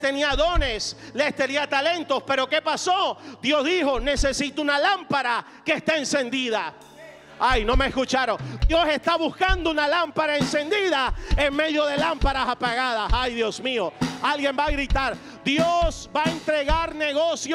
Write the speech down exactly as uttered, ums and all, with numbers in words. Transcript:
tenía dones, les tenía talentos, pero ¿qué pasó? Dios dijo, necesito una lámpara que esté encendida. Ay, no me escucharon. Dios está buscando una lámpara encendida en medio de lámparas apagadas. Ay, Dios mío. Alguien va a gritar, Dios va a entregar negocios